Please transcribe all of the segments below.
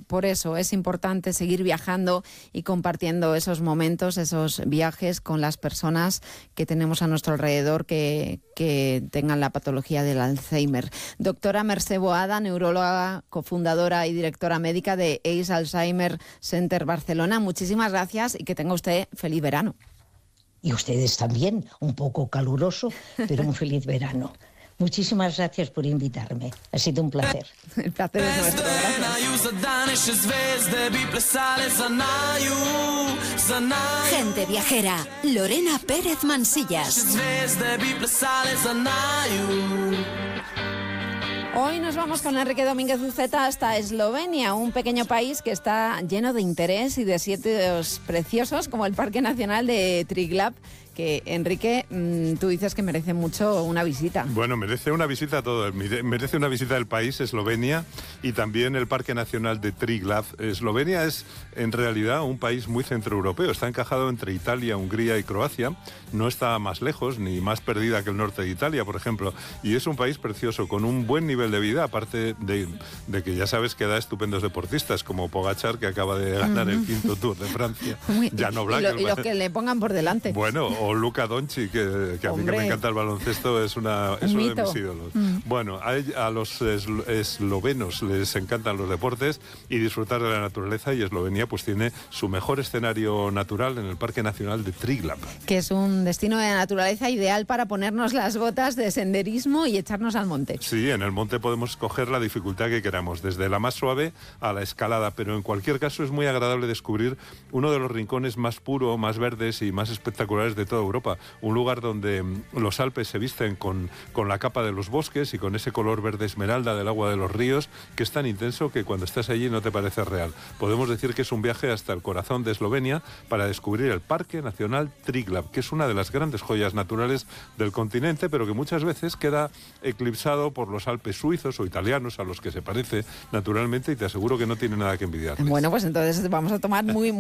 por eso es importante seguir viajando y compartiendo esos momentos, esos viajes con las personas que tenemos a nuestro alrededor que tengan la patología del Alzheimer. Doctora Mercè Boada, neuróloga, cofundadora y directora médica de ACE Alzheimer Center Barcelona, muchísimas gracias y que tenga usted feliz verano. Y ustedes también, un poco caluroso, pero un feliz verano. Muchísimas gracias por invitarme. Ha sido un placer. El placer es nuestro. Gracias. Gente viajera. Lorena Pérez Mansillas. Hoy nos vamos con Enrique Domínguez Uceta hasta Eslovenia, un pequeño país que está lleno de interés y de sitios preciosos como el Parque Nacional de Triglav, que, Enrique, tú dices que merece mucho una visita. Bueno, merece una visita todo. Merece una visita del país, Eslovenia, y también el Parque Nacional de Triglav. Eslovenia es, en realidad, un país muy centroeuropeo. Está encajado entre Italia, Hungría y Croacia. No está más lejos ni más perdida que el norte de Italia, por ejemplo. Y es un país precioso, con un buen nivel de vida, aparte de que ya sabes que da estupendos deportistas, como Pogačar, que acaba de ganar el 5º Tour de Francia. Ya no y los que le pongan por delante. Bueno, o Luka Doncic, que a mí que me encanta el baloncesto, es uno de mis ídolos. Bueno, a los eslovenos les encantan los deportes y disfrutar de la naturaleza, y Eslovenia pues tiene su mejor escenario natural en el Parque Nacional de Triglav. Que es un destino de naturaleza ideal para ponernos las botas de senderismo y echarnos al monte. Sí, en el monte podemos escoger la dificultad que queramos, desde la más suave a la escalada, pero en cualquier caso es muy agradable descubrir uno de los rincones más puros, más verdes y más espectaculares de toda Europa, un lugar donde los Alpes se visten con la capa de los bosques y con ese color verde esmeralda del agua de los ríos, que es tan intenso que cuando estás allí no te parece real. Podemos decir que es un viaje hasta el corazón de Eslovenia para descubrir el Parque Nacional Triglav, que es una de las grandes joyas naturales del continente, pero que muchas veces queda eclipsado por los Alpes suizos o italianos, a los que se parece naturalmente, y te aseguro que no tiene nada que envidiarles. Bueno, pues entonces vamos a tomar muy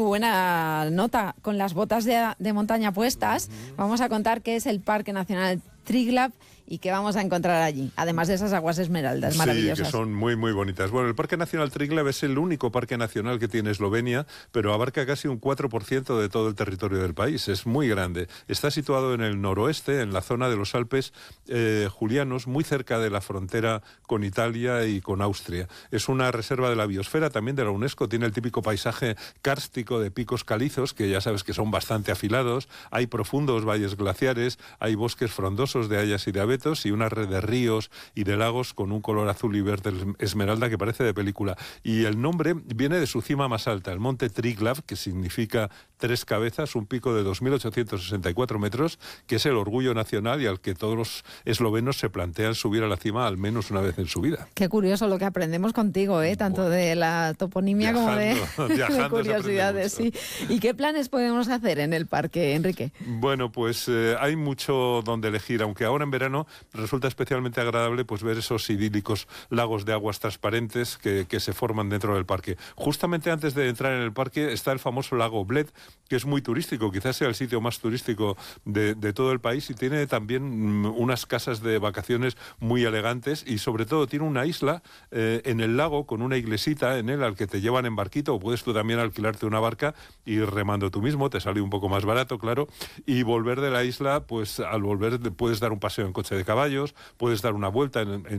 buena nota. Con las botas de montaña puestas, vamos a contar qué es el Parque Nacional Triglav y qué vamos a encontrar allí, además de esas aguas esmeraldas maravillosas. Sí, que son muy bonitas. Bueno, el Parque Nacional Triglav es el único parque nacional que tiene Eslovenia, pero abarca casi un 4% de todo el territorio del país. Es muy grande. Está situado en el noroeste, en la zona de los Alpes Julianos, muy cerca de la frontera con Italia y con Austria. Es una reserva de la biosfera, también de la UNESCO. Tiene el típico paisaje kárstico de picos calizos, que ya sabes que son bastante afilados. Hay profundos valles glaciares, hay bosques frondosos de hayas y de abetos, y una red de ríos y de lagos con un color azul y verde esmeralda que parece de película. Y el nombre viene de su cima más alta, el monte Triglav, que significa 3 cabezas, un pico de 2.864 metros, que es el orgullo nacional y al que todos los eslovenos se plantean subir a la cima al menos una vez en su vida. Qué curioso lo que aprendemos contigo, tanto de la toponimia como de curiosidades. Sí. ¿Y qué planes podemos hacer en el parque, Enrique? Bueno, pues hay mucho donde elegir, aunque ahora en verano resulta especialmente agradable pues ver esos idílicos lagos de aguas transparentes que se forman dentro del parque. Justamente antes de entrar en el parque está el famoso lago Bled, que es muy turístico, quizás sea el sitio más turístico de todo el país, y tiene también unas casas de vacaciones muy elegantes, y sobre todo tiene una isla en el lago con una iglesita en él al que te llevan en barquito, o puedes tú también alquilarte una barca y ir remando tú mismo, te sale un poco más barato, claro, y volver de la isla, pues al volver puedes dar un paseo en coche de caballos, puedes dar una vuelta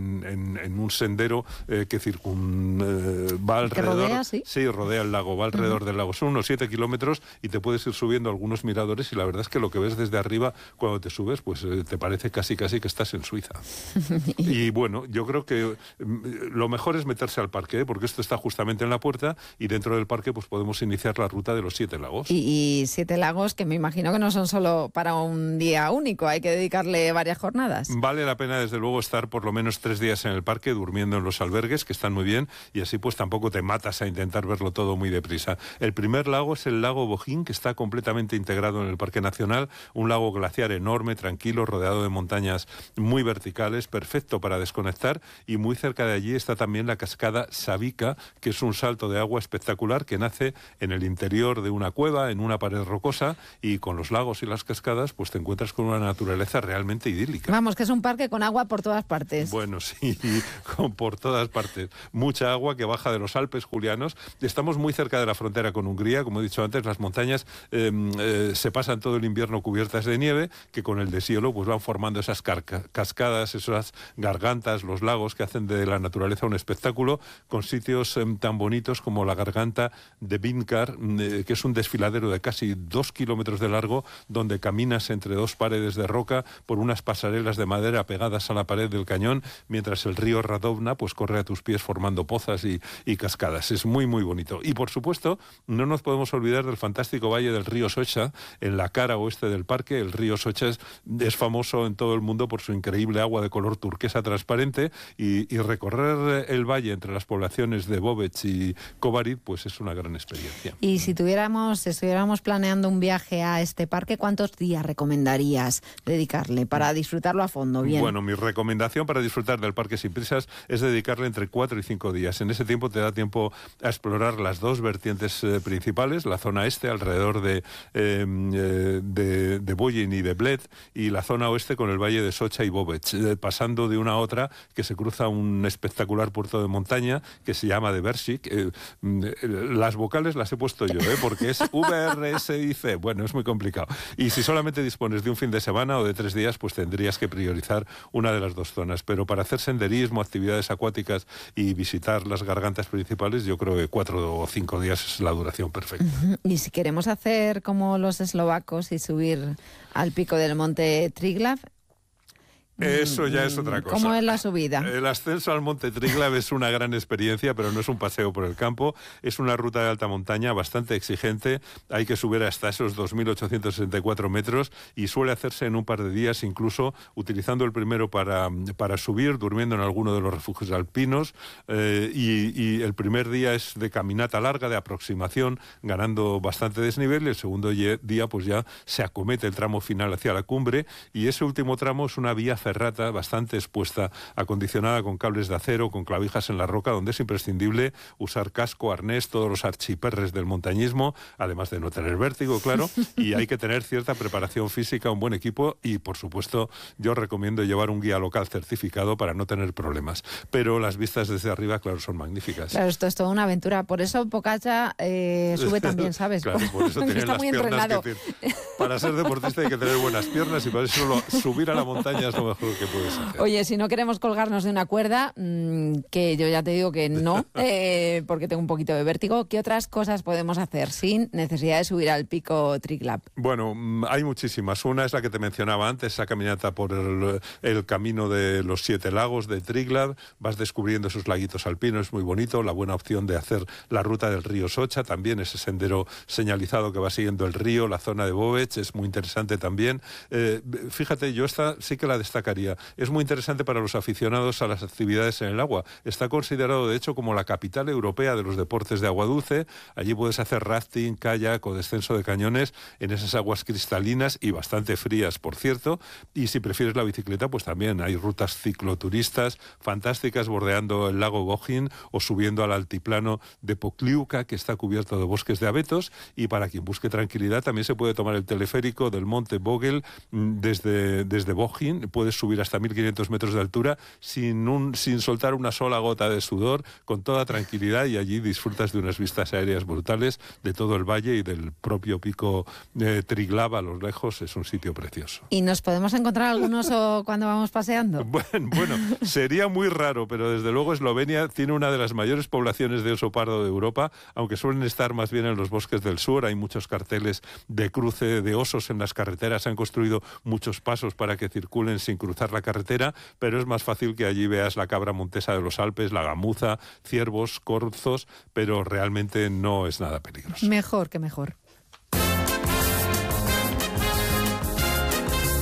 en un sendero que va alrededor. ¿Rodea, sí? Sí, rodea el lago, va alrededor del lago. Son unos 7 kilómetros y te puedes ir subiendo algunos miradores, y la verdad es que lo que ves desde arriba cuando te subes, pues te parece casi que estás en Suiza. Y bueno, yo creo que lo mejor es meterse al parque, porque esto está justamente en la puerta, y dentro del parque pues podemos iniciar la ruta de los 7 lagos. Y 7 lagos que me imagino que no son solo para un día único, hay que dedicarle varias jornadas. Vale la pena desde luego estar por lo menos 3 días en el parque durmiendo en los albergues, que están muy bien, y así pues tampoco te matas a intentar verlo todo muy deprisa. El primer lago es el lago Bohin, que está completamente integrado en el Parque Nacional, un lago glaciar enorme, tranquilo, rodeado de montañas muy verticales, perfecto para desconectar, y muy cerca de allí está también la cascada Savica, que es un salto de agua espectacular que nace en el interior de una cueva, en una pared rocosa, y con los lagos y las cascadas pues te encuentras con una naturaleza realmente idílica. Vamos, que es un parque con agua por todas partes. Bueno, sí, por todas partes. Mucha agua que baja de los Alpes julianos. Estamos muy cerca de la frontera con Hungría, como he dicho antes, las montañas se pasan todo el invierno cubiertas de nieve, que con el deshielo pues van formando esas cascadas, esas gargantas, los lagos que hacen de la naturaleza un espectáculo, con sitios tan bonitos como la garganta de Vinkar, que es un desfiladero de casi 2 kilómetros de largo, donde caminas entre dos paredes de roca por unas pasarelas de madera pegadas a la pared del cañón, mientras el río Radovna pues corre a tus pies formando pozas y cascadas. Es muy, muy bonito. Y por supuesto, no nos podemos olvidar del fantástico valle del río Socha, en la cara oeste del parque. El río Socha es famoso en todo el mundo por su increíble agua de color turquesa transparente, y recorrer el valle entre las poblaciones de Bovec y Kobarid pues es una gran experiencia. Y si estuviéramos planeando un viaje a este parque, ¿cuántos días recomendarías dedicarle para disfrutarlo a fondo? Bien. Bueno, mi recomendación para disfrutar del parque sin prisas es dedicarle entre 4 y 5 días. En ese tiempo te da tiempo a explorar las dos vertientes principales, la zona este alrededor de Boyin y de Bled, y la zona oeste con el valle de Socha y Bovec, pasando de una a otra, que se cruza un espectacular puerto de montaña que se llama de Bershik. Las vocales las he puesto yo, porque es VRSIC. Bueno, es muy complicado. Y si solamente dispones de un fin de semana o de 3 días, pues tendrías que priorizar una de las dos zonas. Pero para hacer senderismo, actividades acuáticas y visitar las gargantas principales, yo creo que 4 o 5 días es la duración perfecta. Y si queremos hacer como los eslovacos y subir al pico del monte Triglav, eso ya es otra cosa. ¿Cómo es la subida? El ascenso al monte Triglav es una gran experiencia, pero no es un paseo por el campo. Es una ruta de alta montaña bastante exigente. Hay que subir hasta esos 2.864 metros y suele hacerse en un par de días, incluso utilizando el primero para subir, durmiendo en alguno de los refugios alpinos. Y el primer día es de caminata larga, de aproximación, ganando bastante desnivel. Y el segundo día pues ya se acomete el tramo final hacia la cumbre. Y ese último tramo es una vía ferrata bastante expuesta, acondicionada con cables de acero, con clavijas en la roca, donde es imprescindible usar casco, arnés, todos los archiperres del montañismo, además de no tener vértigo, claro, y hay que tener cierta preparación física, un buen equipo y, por supuesto, yo recomiendo llevar un guía local certificado para no tener problemas. Pero las vistas desde arriba, claro, son magníficas. Claro, esto es toda una aventura. Por eso Pogačar sube también, ¿sabes? Claro, por eso tiene está las muy piernas entrenado. Para ser deportista hay que tener buenas piernas y por eso subir a la montaña es lo mejor que puedes hacer. Oye, si no queremos colgarnos de una cuerda, que yo ya te digo que no, porque tengo un poquito de vértigo, ¿qué otras cosas podemos hacer sin necesidad de subir al pico Triglav? Bueno, hay muchísimas. Una es la que te mencionaba antes, esa caminata por el camino de los 7 lagos de Triglav. Vas descubriendo esos laguitos alpinos, es muy bonito. La buena opción de hacer la ruta del río Socha, también ese sendero señalizado que va siguiendo el río, la zona de Bovec, es muy interesante también. Fíjate, yo esta sí que la destacaría. Es muy interesante para los aficionados a las actividades en el agua. Está considerado, de hecho, como la capital europea de los deportes de agua dulce. Allí puedes hacer rafting, kayak o descenso de cañones en esas aguas cristalinas y bastante frías, por cierto. Y si prefieres la bicicleta, pues también hay rutas cicloturistas fantásticas bordeando el lago Bohin o subiendo al altiplano de Pokliuka, que está cubierto de bosques de abetos. Y para quien busque tranquilidad, también se puede tomar el teleférico del monte Vogel desde Bohin. Puedes subir hasta 1.500 metros de altura sin soltar una sola gota de sudor, con toda tranquilidad, y allí disfrutas de unas vistas aéreas brutales de todo el valle y del propio pico Triglav a lo lejos. Es un sitio precioso. ¿Y nos podemos encontrar algún oso cuando vamos paseando? Bueno, sería muy raro, pero desde luego Eslovenia tiene una de las mayores poblaciones de oso pardo de Europa, aunque suelen estar más bien en los bosques del sur. Hay muchos carteles de cruce de osos en las carreteras, se han construido muchos pasos para que circulen sin cruzar la carretera, pero es más fácil que allí veas la cabra montesa de los Alpes, la gamuza, ciervos, corzos, pero realmente no es nada peligroso. Mejor que mejor.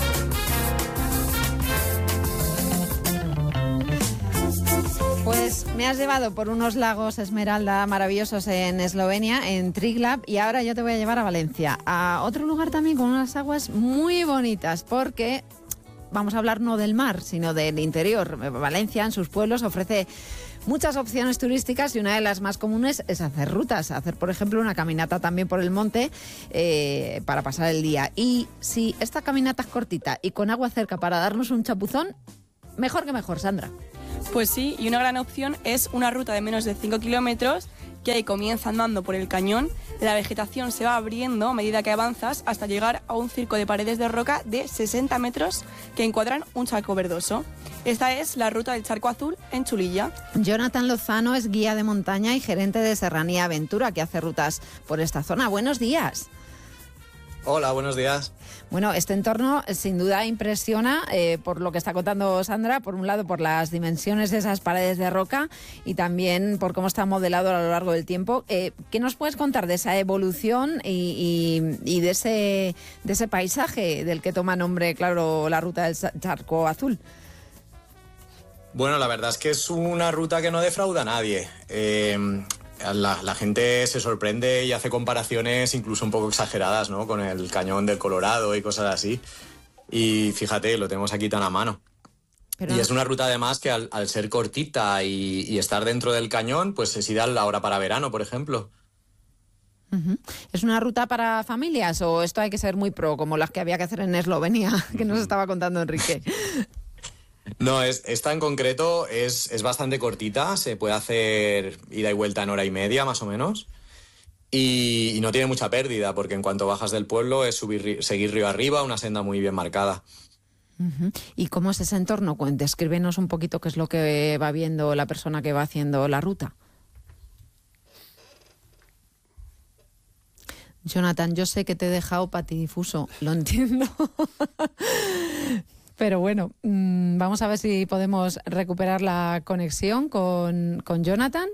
Pues Me has llevado por unos lagos esmeralda maravillosos en Eslovenia, en Triglav, y ahora yo te voy a llevar a Valencia, a otro lugar también con unas aguas muy bonitas, porque vamos a hablar no del mar, sino del interior. Valencia, en sus pueblos, ofrece muchas opciones turísticas y una de las más comunes es hacer rutas, hacer, por ejemplo, una caminata también por el monte para pasar el día. Y si esta caminata es cortita y con agua cerca para darnos un chapuzón, mejor que mejor, Sandra. Pues sí, y una gran opción es una ruta de menos de 5 kilómetros que ahí comienza andando por el cañón, la vegetación se va abriendo a medida que avanzas hasta llegar a un circo de paredes de roca de 60 metros que encuadran un charco verdoso. Esta es la ruta del Charco Azul en Chulilla. Jonathan Lozano es guía de montaña y gerente de Serranía Aventura, que hace rutas por esta zona. Buenos días. Hola, buenos días. Bueno, este entorno sin duda impresiona por lo que está contando Sandra, por un lado por las dimensiones de esas paredes de roca y también por cómo está modelado a lo largo del tiempo. ¿Qué nos puedes contar de esa evolución y de ese paisaje del que toma nombre, claro, la ruta del Charco Azul? Bueno, la verdad es que es una ruta que no defrauda a nadie. La gente se sorprende y hace comparaciones incluso un poco exageradas, ¿no? Con el Cañón del Colorado y cosas así. Y fíjate, lo tenemos aquí tan a mano. Y es una ruta además que al ser cortita y estar dentro del cañón, pues es ideal ahora para verano, por ejemplo. Uh-huh. ¿Es una ruta para familias o esto hay que ser muy pro, como las que había que hacer en Eslovenia, que nos estaba contando Enrique? No, esta en concreto es bastante cortita, se puede hacer ida y vuelta en hora y media más o menos y no tiene mucha pérdida porque en cuanto bajas del pueblo es seguir río arriba, una senda muy bien marcada. Uh-huh. ¿Y cómo es ese entorno? Descríbenos un poquito qué es lo que va viendo la persona que va haciendo la ruta. Jonathan, yo sé que te he dejado patidifuso, lo entiendo. Pero bueno, vamos a ver si podemos recuperar la conexión con Jonathan.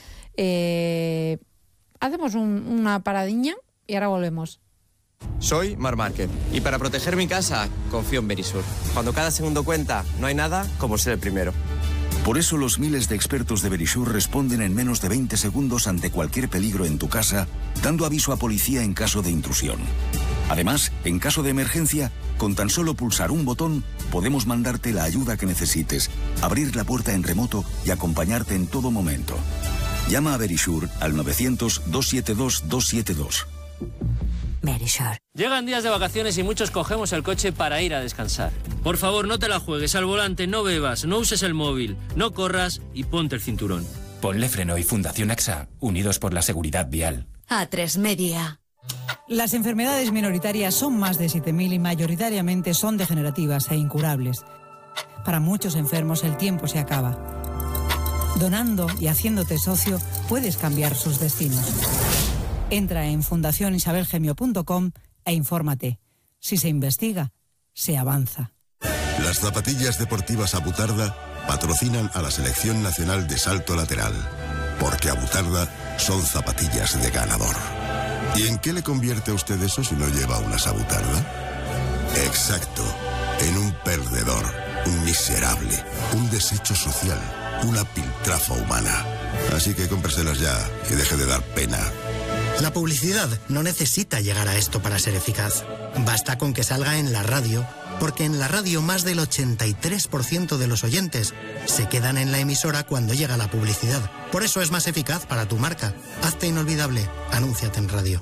Hacemos una paradiña y ahora volvemos. Soy Marc Márquez y para proteger mi casa confío en Verisur. Cuando cada segundo cuenta, no hay nada como ser el primero. Por eso los miles de expertos de Verisur responden en menos de 20 segundos ante cualquier peligro en tu casa, dando aviso a policía en caso de intrusión. Además, en caso de emergencia, con tan solo pulsar un botón, podemos mandarte la ayuda que necesites, abrir la puerta en remoto y acompañarte en todo momento. Llama a Verisur al 900-272-272. Verisur. Llegan días de vacaciones y muchos cogemos el coche para ir a descansar. Por favor, no te la juegues al volante, no bebas, no uses el móvil, no corras y ponte el cinturón. Ponle Freno y Fundación AXA, unidos por la seguridad vial. A3 Media. Las enfermedades minoritarias son más de 7.000 y mayoritariamente son degenerativas e incurables. Para muchos enfermos el tiempo se acaba. Donando y haciéndote socio puedes cambiar sus destinos. Entra en fundacionisabelgemio.com e infórmate. Si se investiga, se avanza. Las zapatillas deportivas Abutarda patrocinan a la Selección Nacional de Salto Lateral, porque Abutarda son zapatillas de ganador. ¿Y en qué le convierte a usted eso si no lleva una Abutarda? Exacto, en un perdedor, un miserable, un desecho social, una piltrafa humana. Así que cómpreselas ya y deje de dar pena. La publicidad no necesita llegar a esto para ser eficaz. Basta con que salga en la radio, porque en la radio más del 83% de los oyentes se quedan en la emisora cuando llega la publicidad. Por eso es más eficaz para tu marca. Hazte inolvidable. Anúnciate en radio.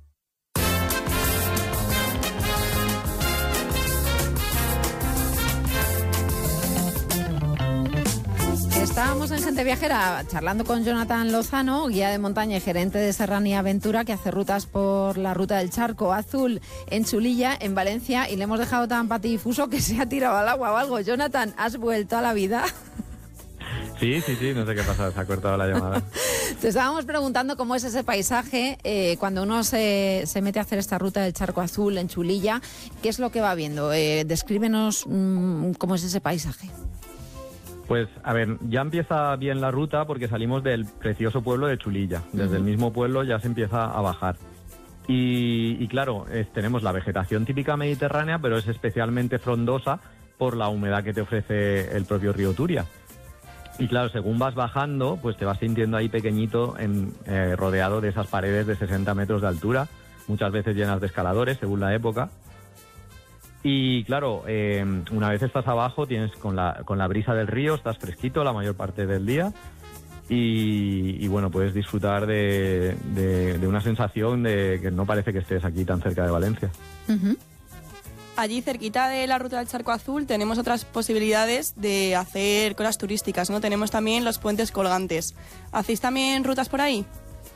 Estábamos en Gente Viajera charlando con Jonathan Lozano, guía de montaña y gerente de Serranía Aventura, que hace rutas por la ruta del Charco Azul en Chulilla, en Valencia, y le hemos dejado tan patidifuso que se ha tirado al agua o algo. Jonathan, ¿has vuelto a la vida? Sí, no sé qué pasa, se ha cortado la llamada. Te estábamos preguntando cómo es ese paisaje cuando uno se mete a hacer esta ruta del Charco Azul en Chulilla. ¿Qué es lo que va viendo? Descríbenos cómo es ese paisaje. Pues, a ver, ya empieza bien la ruta porque salimos del precioso pueblo de Chulilla. Desde el mismo pueblo ya se empieza a bajar. Y claro, tenemos la vegetación típica mediterránea, pero es especialmente frondosa por la humedad que te ofrece el propio río Turia. Y claro, según vas bajando, pues te vas sintiendo ahí pequeñito, rodeado de esas paredes de 60 metros de altura, muchas veces llenas de escaladores, según la época. Y claro, una vez estás abajo, tienes con la brisa del río, estás fresquito la mayor parte del día y bueno, puedes disfrutar de una sensación de que no parece que estés aquí tan cerca de Valencia. Uh-huh. Allí, cerquita de la ruta del Charco Azul, tenemos otras posibilidades de hacer cosas turísticas, ¿no? Tenemos también los puentes colgantes. ¿Hacéis también rutas por ahí?